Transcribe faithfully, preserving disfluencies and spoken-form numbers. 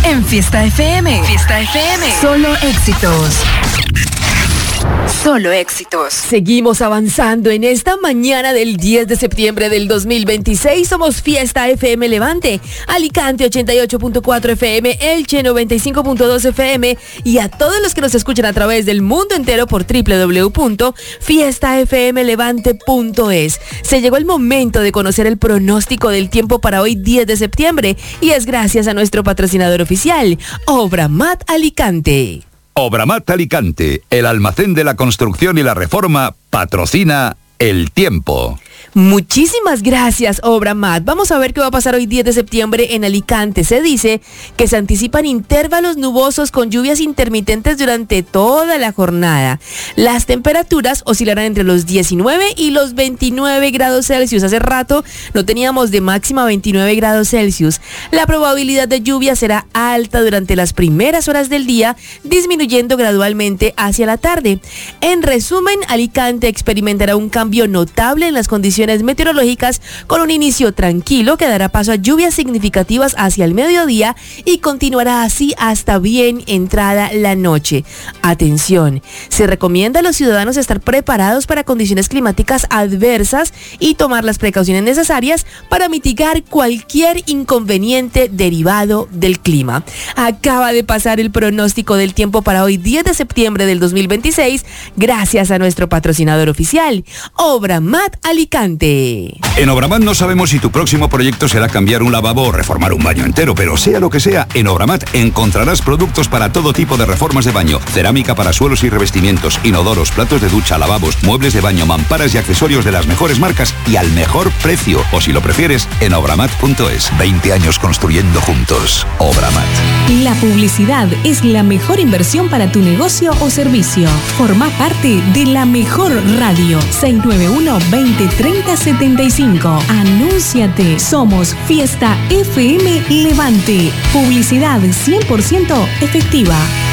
En Fiesta F M. Fiesta F M. Solo éxitos. Solo éxitos. Seguimos avanzando en esta mañana del diez de septiembre del dos mil veintiséis. Somos Fiesta F M Levante, Alicante ochenta y ocho punto cuatro F M, Elche noventa y cinco punto dos F M y a todos los que nos escuchan a través del mundo entero por doble u doble u doble u punto fiesta f m levante punto es. Se llegó el momento de conocer el pronóstico del tiempo para hoy diez de septiembre y es gracias a nuestro patrocinador oficial, Obramat Alicante. Obramat Alicante, el almacén de la construcción y la reforma, patrocina el tiempo. Muchísimas gracias, Obramat. Vamos a ver qué va a pasar hoy diez de septiembre en Alicante. Se dice que se anticipan intervalos nubosos con lluvias intermitentes durante toda la jornada. Las temperaturas oscilarán entre los diecinueve y los veintinueve grados Celsius. Hace rato no teníamos de máxima veintinueve grados Celsius. La probabilidad de lluvia será alta durante las primeras horas del día, disminuyendo gradualmente hacia la tarde. En resumen, Alicante experimentará un cambio notable en las condiciones meteorológicas con un inicio tranquilo que dará paso a lluvias significativas hacia el mediodía y continuará así hasta bien entrada la noche. Atención, se recomienda a los ciudadanos estar preparados para condiciones climáticas adversas y tomar las precauciones necesarias para mitigar cualquier inconveniente derivado del clima. Acaba de pasar el pronóstico del tiempo para hoy diez de septiembre del dos mil veintiséis gracias a nuestro patrocinador oficial, Obramat Alicante. En Obramat no sabemos si tu próximo proyecto será cambiar un lavabo o reformar un baño entero, pero sea lo que sea, en Obramat encontrarás productos para todo tipo de reformas de baño, cerámica para suelos y revestimientos, inodoros, platos de ducha, lavabos, muebles de baño, mamparas y accesorios de las mejores marcas y al mejor precio. O si lo prefieres, en obramat punto es. veinte años construyendo juntos. Obramat. La publicidad es la mejor inversión para tu negocio o servicio. Forma parte de la mejor radio. seis nueve uno, veinte, treinta, setenta y cinco. Anúnciate. Somos Fiesta F M Levante. Publicidad cien por ciento efectiva.